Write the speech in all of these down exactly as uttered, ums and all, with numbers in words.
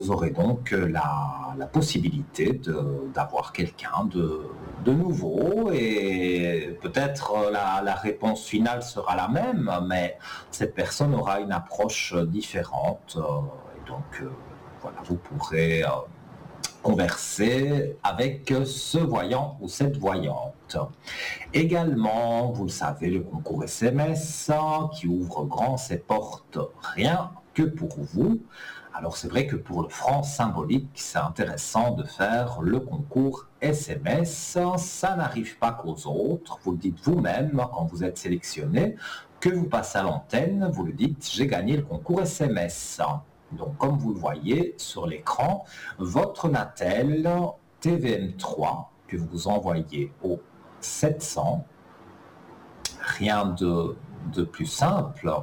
Vous aurez donc euh, la, la possibilité de- d'avoir quelqu'un de, de nouveau et peut-être euh, la, la réponse finale sera la même, mais cette personne aura une approche euh, différente. euh, et donc, euh, voilà, vous pourrez euh, converser avec ce voyant ou cette voyante. Également, vous le savez, le concours S M S hein, qui ouvre grand ses portes rien que pour vous. Alors c'est vrai que pour le franc symbolique, c'est intéressant de faire le concours S M S. Ça n'arrive pas qu'aux autres. Vous le dites vous-même quand vous êtes sélectionné, que vous passez à l'antenne, vous le dites, j'ai gagné le concours S M S. Donc comme vous le voyez sur l'écran, votre Natel T V M trois que vous envoyez au sept cents, rien de, de plus simple.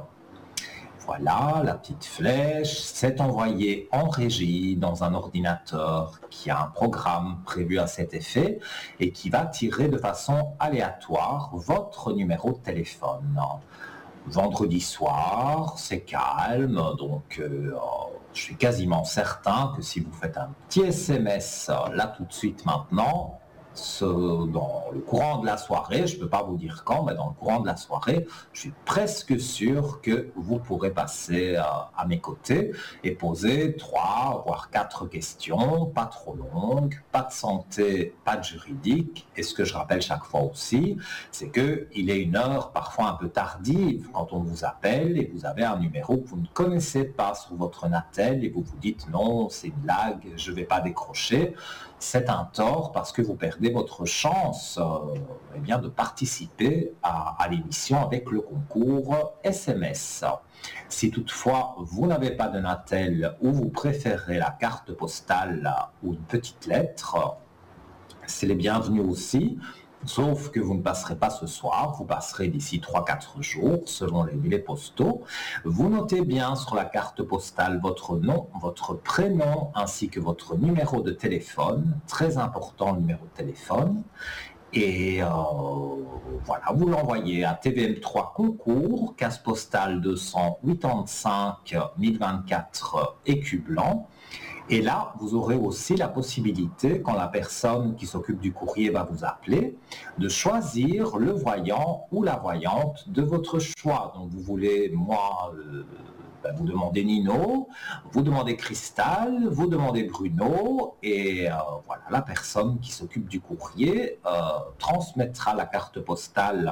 Voilà, la petite flèche, c'est envoyé en régie dans un ordinateur qui a un programme prévu à cet effet et qui va tirer de façon aléatoire votre numéro de téléphone. Vendredi soir, c'est calme, donc euh, je suis quasiment certain que si vous faites un petit S M S là tout de suite maintenant, ce, dans le courant de la soirée, je ne peux pas vous dire quand, mais dans le courant de la soirée, je suis presque sûr que vous pourrez passer euh, à mes côtés et poser trois, voire quatre questions, pas trop longues, pas de santé, pas de juridique. Et ce que je rappelle chaque fois aussi, c'est qu'il est une heure parfois un peu tardive quand on vous appelle et vous avez un numéro que vous ne connaissez pas sur votre Natel et vous vous dites non, c'est une blague, je ne vais pas décrocher. C'est un tort parce que vous perdez votre chance euh, eh bien, de participer à, à l'émission avec le concours S M S. Si toutefois vous n'avez pas de Natel ou vous préférez la carte postale ou une petite lettre, c'est les bienvenus aussi. Sauf que vous ne passerez pas ce soir, vous passerez d'ici trois à quatre jours, selon les délais postaux. Vous notez bien sur la carte postale votre nom, votre prénom, ainsi que votre numéro de téléphone. Très important, le numéro de téléphone. Et euh, voilà, vous l'envoyez à T V M trois Concours, case postale deux cent quatre-vingt-cinq mille vingt-quatre Écu Blanc. Et là, vous aurez aussi la possibilité, quand la personne qui s'occupe du courrier va vous appeler, de choisir le voyant ou la voyante de votre choix. Donc vous voulez, moi, euh, ben, vous demandez Nino, vous demandez Cristal, vous demandez Bruno, et euh, voilà, la personne qui s'occupe du courrier euh, transmettra la carte postale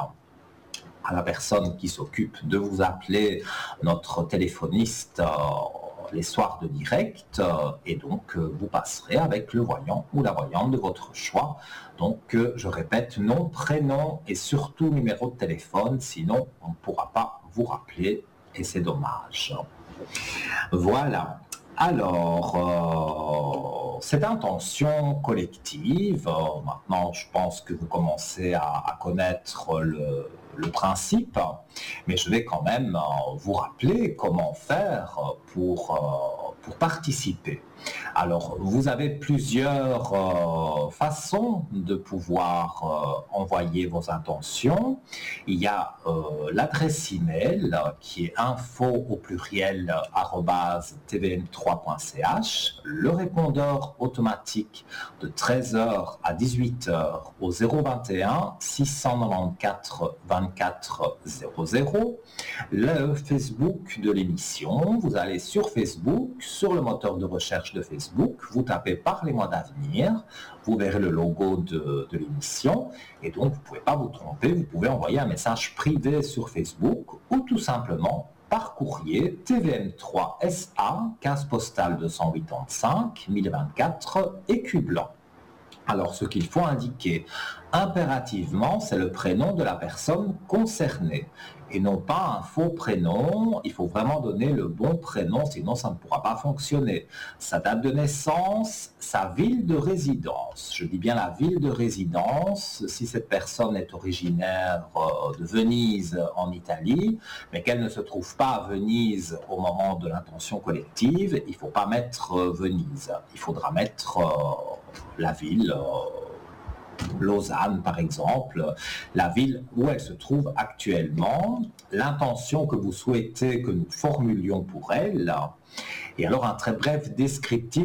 à la personne qui s'occupe de vous appeler, notre téléphoniste, euh, les soirs de direct, euh, et donc euh, vous passerez avec le voyant ou la voyante de votre choix. Donc euh, je répète, nom, prénom et surtout numéro de téléphone, sinon on ne pourra pas vous rappeler et c'est dommage. Voilà. Alors, euh, cette intention collective, euh, maintenant je pense que vous commencez à, à connaître le, le principe, mais je vais quand même euh, vous rappeler comment faire pour, euh, pour participer. Alors, vous avez plusieurs euh, façons de pouvoir euh, envoyer vos intentions. Il y a euh, l'adresse email qui est info au pluriel arobase t v m trois point c h, le répondeur automatique de treize heures à dix-huit heures au zéro vingt et un six cent quatre-vingt-quatorze vingt-quatre zéro zéro, le Facebook de l'émission. Vous allez sur Facebook, sur le moteur de recherche de Facebook, vous tapez Parlez-moi d'avenir, vous verrez le logo de, de l'émission et donc vous ne pouvez pas vous tromper, vous pouvez envoyer un message privé sur Facebook ou tout simplement par courrier T V M trois S A, case postale deux cent quatre-vingt-cinq mille vingt-quatre Écu Blanc. Alors, ce qu'il faut indiquer impérativement, c'est le prénom de la personne concernée et non pas un faux prénom. Il faut vraiment donner le bon prénom, sinon ça ne pourra pas fonctionner. Sa date de naissance, sa ville de résidence. Je dis bien la ville de résidence. Si cette personne est originaire de Venise en Italie, mais qu'elle ne se trouve pas à Venise au moment de l'intention collective, il ne faut pas mettre Venise. Il faudra mettre la ville Lausanne par exemple, la ville où elle se trouve actuellement, l'intention que vous souhaitez que nous formulions pour elle, et alors un très bref descriptif